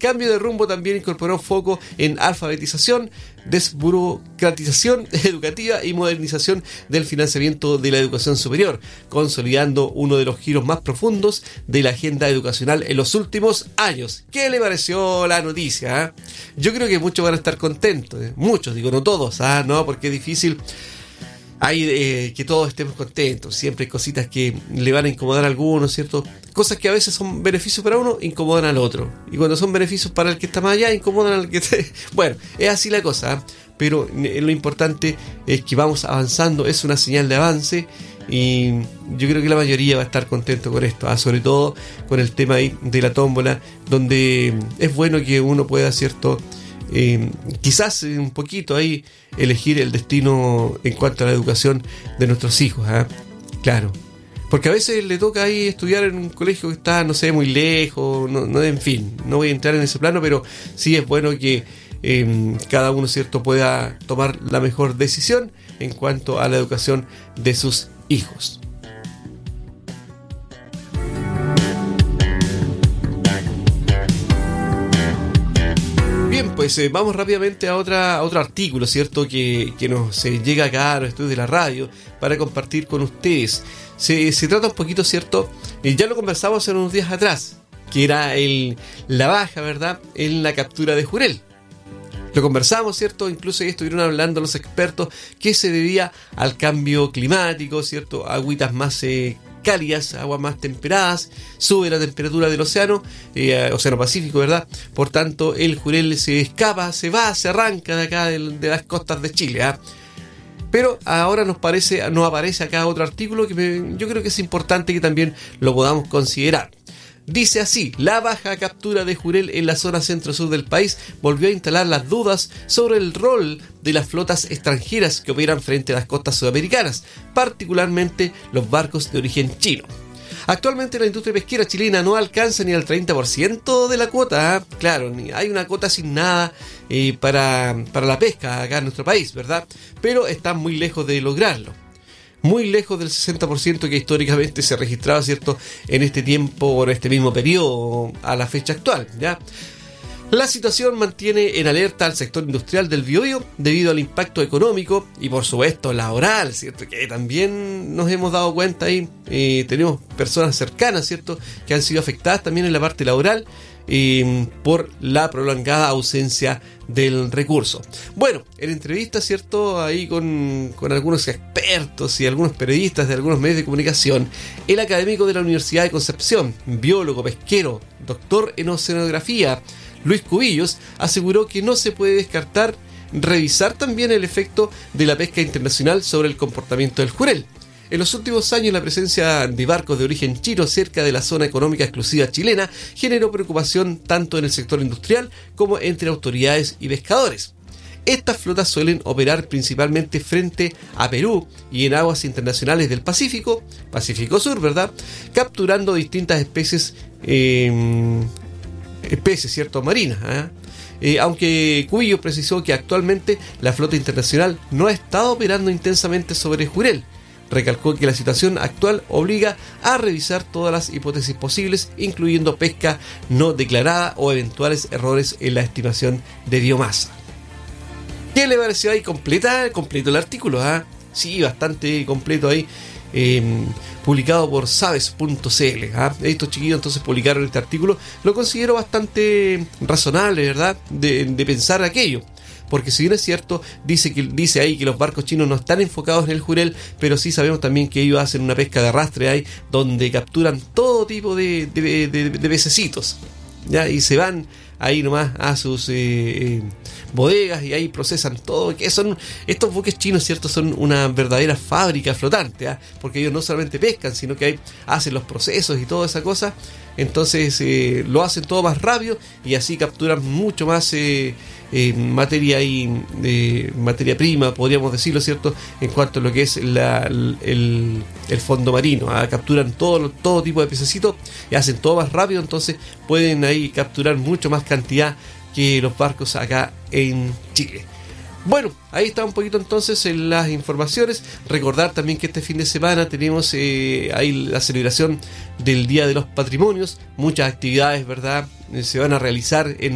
cambio de rumbo también incorporó foco en alfabetización, desburocratización educativa y modernización del financiamiento de la educación superior, consolidando uno de los giros más profundos de la agenda educacional en los últimos años. ¿Qué le pareció la noticia? Yo creo que muchos van a estar contentos, muchos, digo, no todos, no, porque es difícil. Hay que todos estemos contentos. Siempre hay cositas que le van a incomodar a algunos, ¿cierto? Cosas que a veces son beneficios para uno, incomodan al otro. Y cuando son beneficios para el que está más allá, incomodan al que está... Bueno, es así la cosa, pero lo importante es que vamos avanzando, es una señal de avance. Y yo creo que la mayoría va a estar contento con esto, sobre todo con el tema ahí de la tómbola, donde es bueno que uno pueda, ¿cierto? Quizás un poquito ahí elegir el destino en cuanto a la educación de nuestros hijos, claro, porque a veces le toca ahí estudiar en un colegio que está, no sé, muy lejos, no, en fin, no voy a entrar en ese plano, pero sí es bueno que cada uno, ¿cierto?, pueda tomar la mejor decisión en cuanto a la educación de sus hijos. Bien, pues vamos rápidamente a otro artículo, ¿cierto?, que nos llega acá a los estudios de la radio para compartir con ustedes. Se trata un poquito, ¿cierto? Ya lo conversamos hace unos días atrás, que era la baja, ¿verdad?, en la captura de jurel. Lo conversamos, ¿cierto? Incluso ahí estuvieron hablando los expertos que se debía al cambio climático, ¿cierto? Agüitas más cálidas, aguas más temperadas, sube la temperatura del océano Pacífico, ¿verdad? Por tanto, el jurel se escapa, se arranca de acá de las costas de Chile, Pero ahora nos aparece acá otro artículo que yo creo que es importante que también lo podamos considerar. Dice así: la baja captura de jurel en la zona centro-sur del país volvió a instalar las dudas sobre el rol de las flotas extranjeras que operan frente a las costas sudamericanas, particularmente los barcos de origen chino. Actualmente la industria pesquera chilena no alcanza ni al 30% de la cuota, Claro, hay una cuota asignada para la pesca acá en nuestro país, ¿verdad? Pero están muy lejos de lograrlo. Muy lejos del 60% que históricamente se registraba, ¿cierto?, en este tiempo o en este mismo periodo a la fecha actual, ¿ya? La situación mantiene en alerta al sector industrial del Biobío debido al impacto económico y, por supuesto, laboral, ¿cierto?, que también nos hemos dado cuenta ahí. Tenemos personas cercanas, ¿cierto?, que han sido afectadas también en la parte laboral por la prolongada ausencia del recurso. Bueno, en entrevistas, ¿cierto?, ahí con algunos expertos y algunos periodistas de algunos medios de comunicación, el académico de la Universidad de Concepción, biólogo pesquero, doctor en oceanografía, Luis Cubillos, aseguró que no se puede descartar revisar también el efecto de la pesca internacional sobre el comportamiento del jurel. En los últimos años, la presencia de barcos de origen chino cerca de la zona económica exclusiva chilena generó preocupación tanto en el sector industrial como entre autoridades y pescadores. Estas flotas suelen operar principalmente frente a Perú y en aguas internacionales del Pacífico Sur, ¿verdad?, capturando distintas especies, ¿cierto?, marinas, aunque Cubillo precisó que actualmente la flota internacional no ha estado operando intensamente sobre jurel. Recalcó que la situación actual obliga a revisar todas las hipótesis posibles, incluyendo pesca no declarada o eventuales errores en la estimación de biomasa. ¿Qué le pareció ahí? Completo el artículo, Sí, bastante completo ahí. Publicado por sabes.cl. Estos chiquillos entonces publicaron este artículo. Lo considero bastante razonable, ¿verdad?, de pensar aquello. Porque si bien es cierto, dice ahí que los barcos chinos no están enfocados en el jurel, pero sí sabemos también que ellos hacen una pesca de arrastre ahí, donde capturan todo tipo de pececitos, ¿ya? Y se van ahí nomás a sus bodegas y ahí procesan todo. Que estos buques chinos, ¿cierto?, son una verdadera fábrica flotante, porque ellos no solamente pescan, sino que ahí hacen los procesos y toda esa cosa. Entonces lo hacen todo más rápido y así capturan mucho más materia prima, podríamos decirlo, ¿cierto?, en cuanto a lo que es el fondo marino. Capturan todo tipo de pececitos y hacen todo más rápido, entonces pueden ahí capturar mucho más cantidad que los barcos acá en Chile. Bueno, ahí está un poquito entonces en las informaciones. Recordar también que este fin de semana tenemos ahí la celebración del Día de los Patrimonios. Muchas actividades, ¿verdad?, se van a realizar en